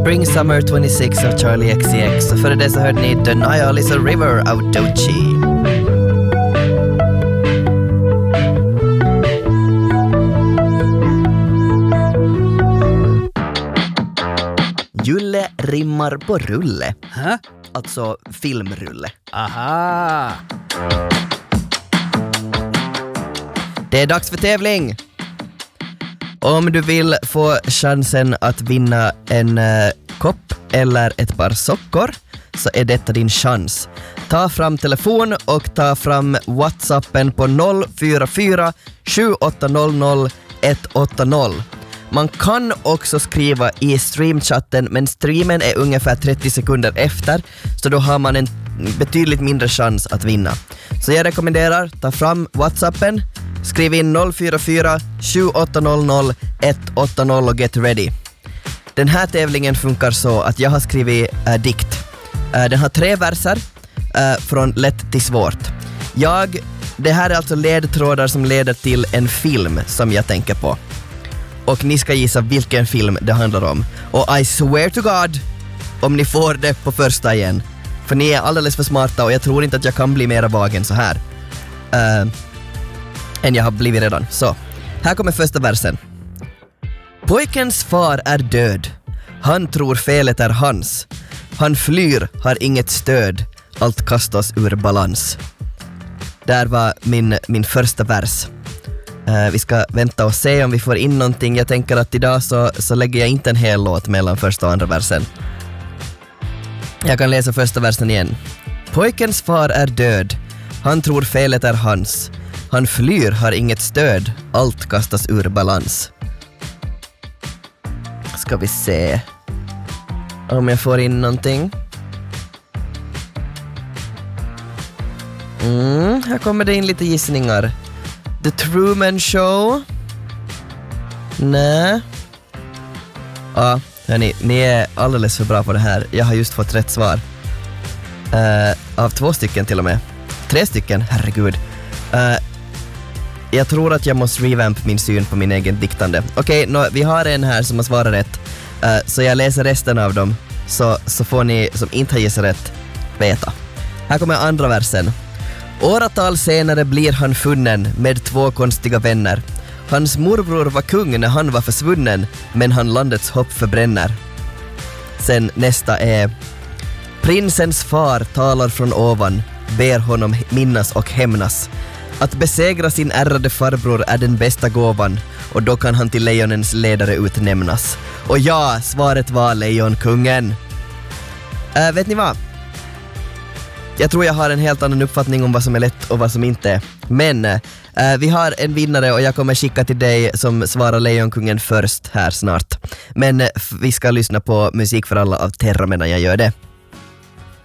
Spring Summer 26 av Charlie XCX. Och före det så hörde ni Denial is a River av Doechii. Julle rimmar på rulle. Hä? Alltså filmrulle. Aha! Det är dags för tävling! Om du vill få chansen att vinna en kopp eller ett par sockor så är detta din chans. Ta fram telefon och ta fram WhatsAppen på 044 7800 180. Man kan också skriva i streamchatten, men streamen är ungefär 30 sekunder efter, så då har man en betydligt mindre chans att vinna. Så jag rekommenderar, ta fram WhatsAppen, skriv in 044 7800 180 och get ready. Den här tävlingen funkar så att jag har skrivit dikt. Den har 3 verser, från lätt till svårt. Det här är alltså ledtrådar som leder till en film som jag tänker på. Och ni ska gissa vilken film det handlar om. Och I swear to God, om ni får det på första igen. För ni är alldeles för smarta och jag tror inte att jag kan bli mera vagen så här. Än jag har blivit redan. Så, här kommer första versen. Pojkens far är död. Han tror felet är hans. Han flyr, har inget stöd. Allt kastas ur balans. Där var min första vers. Vi ska vänta och se om vi får in någonting. Jag tänker att idag så lägger jag inte en hel låt mellan första och andra versen. Jag kan läsa första versen igen. Pojkens far är död. Han tror felet är hans. Han flyr, har inget stöd. Allt kastas ur balans. Ska vi se om jag får in någonting. Här kommer det in lite gissningar. The Truman Show. Nej. Ja, hörni, ni är alldeles för bra på det här. Jag har just fått rätt svar. Av 2 stycken till och med. 3 stycken, herregud. Jag tror att jag måste revamp min syn på min egen diktande. Okej, vi har en här som har svarat rätt. Så jag läser resten av dem. Så får ni som inte har gissat rätt veta. Här kommer andra versen. Åratal senare blir han funnen med 2 konstiga vänner. Hans morbror var kung när han var försvunnen, men han landets hopp förbränner. Sen nästa är: prinsens far talar från ovan, ber honom minnas och hämnas. Att besegra sin ärrade farbror är den bästa gåvan, och då kan han till lejonens ledare utnämnas. Och ja, svaret var Lejonkungen. Vet ni vad? Jag tror jag har en helt annan uppfattning om vad som är lätt och vad som inte är. Men vi har en vinnare och jag kommer skicka till dig som svarar Lejonkungen först här snart. Men vi ska lyssna på Musik för alla av Terra medan jag gör det.